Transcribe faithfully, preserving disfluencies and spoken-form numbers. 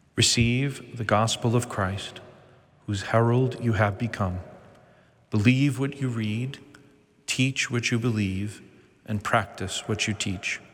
Receive the gospel of Christ, whose herald you have become. Believe what you read, teach what you believe, and practice what you teach.